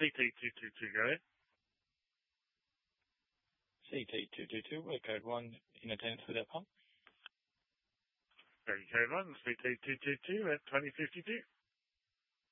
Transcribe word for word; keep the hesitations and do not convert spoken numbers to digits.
C T two two two, go ahead. C T two two two, we're code one in attendance with our pump. Very code one, C T two two two at twenty fifty-two.